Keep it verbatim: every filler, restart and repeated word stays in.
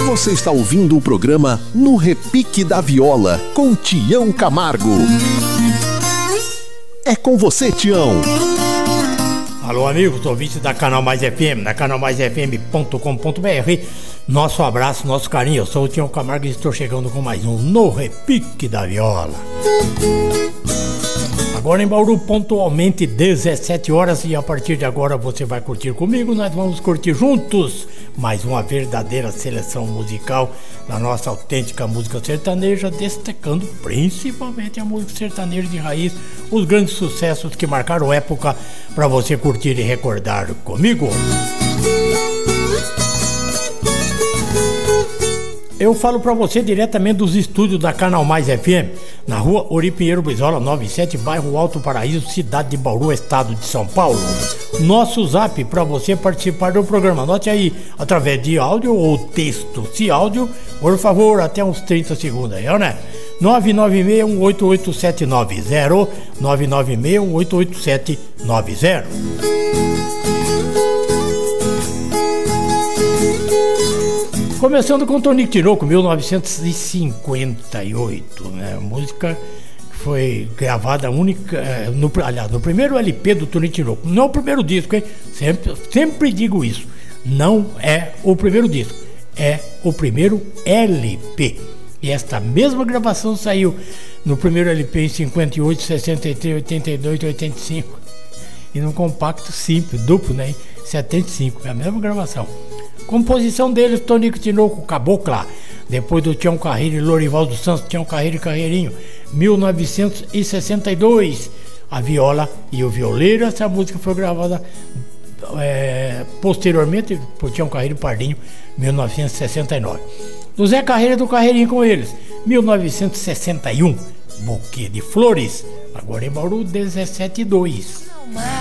Você está ouvindo o programa No Repique da Viola, com Tião Camargo. É com você, Tião. Alô, amigos, ouvintes da Canal Mais F M, na canal mais f m ponto com ponto b r. Nosso abraço, nosso carinho. Eu sou o Tião Camargo e estou chegando com mais um No Repique da Viola. Agora em Bauru, pontualmente dezessete horas, e a partir de agora você vai curtir comigo, nós vamos curtir juntos mais uma verdadeira seleção musical da nossa autêntica música sertaneja, destacando principalmente a música sertaneja de raiz, os grandes sucessos que marcaram época para você curtir e recordar comigo. Eu falo pra você diretamente dos estúdios da Canal Mais F M, na rua Ori Pinheiro Brizola noventa e sete, bairro Alto Paraíso, cidade de Bauru, estado de São Paulo. Nosso zap pra você participar do programa, anote aí, através de áudio ou texto. Se áudio, por favor, até uns trinta segundos aí, né? nove nove seis um oito oito sete nove zero, nove nove seis um oito oito sete nove zero. Começando com Tonico Tinoco, mil novecentos e cinquenta e oito, né? Música que foi gravada única, no, aliás, no primeiro L P do Tonico Tinoco. Não é o primeiro disco, hein? Sempre, sempre digo isso. Não é o primeiro disco, é o primeiro L P. E esta mesma gravação saiu no primeiro L P em cinquenta e oito, sessenta e três, oitenta e dois, oitenta e cinco. E no compacto simples, duplo, né? setenta e cinco, é a mesma gravação. Composição deles, Tonico Tinoco, Cabocla. Depois do Tião Carreiro e Lorival dos Santos, Tião Carreiro e Carreirinho, mil novecentos e sessenta e dois. A Viola e o Violeiro. Essa música foi gravada é, posteriormente por Tião Carreiro e Pardinho, mil novecentos e sessenta e nove. Do Zé Carreiro e do Carreirinho com eles, mil novecentos e sessenta e um. Buquê de Flores. Agora em Bauru, dezessete e dois.